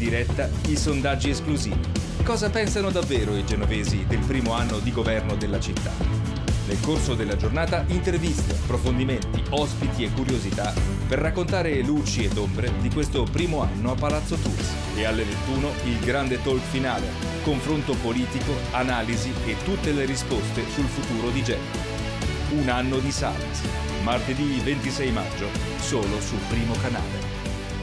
diretta i sondaggi esclusivi. Cosa pensano davvero i genovesi del primo anno di governo della città? Nel corso della giornata interviste, approfondimenti, ospiti e curiosità per raccontare luci ed ombre di questo primo anno a Palazzo Tours. E alle 21 il grande talk finale, confronto politico, analisi e tutte le risposte sul futuro di Genova. Un anno di Salas, martedì 26 maggio, solo sul Primo Canale.